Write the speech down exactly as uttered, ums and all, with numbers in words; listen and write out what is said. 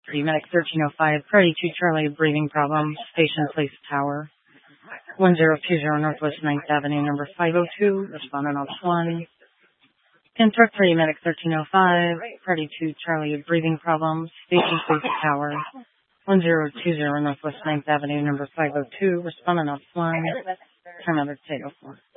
Medic thirteen oh five, Party two Charlie, breathing problems, Station Place Tower. one zero two zero Northwest ninth Avenue, number five oh two, respondent ops one. Kentuck three, Medic thirteen oh five, Party two Charlie, breathing problems, Station Place Tower. one zero two zero Northwest ninth Avenue, number five oh two, respondent ops one. Paramedic eight oh four.